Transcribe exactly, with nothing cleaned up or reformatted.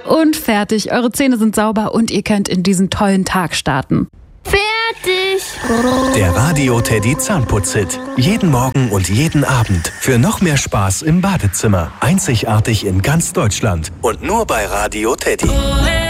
und fertig. Eure Zähne sind sauber und ihr könnt in diesen tollen Tag starten. Fertig! Der Radio Teddy Zahnputz-Hit. Jeden Morgen und jeden Abend. Für noch mehr Spaß im Badezimmer. Einzigartig in ganz Deutschland. Und nur bei Radio Teddy.